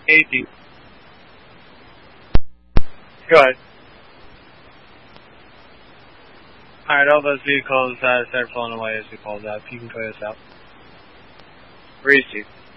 80. Go ahead. Alright, all those vehicles start pulling away as we pulled up. You can clear this out. Breeze, Chief.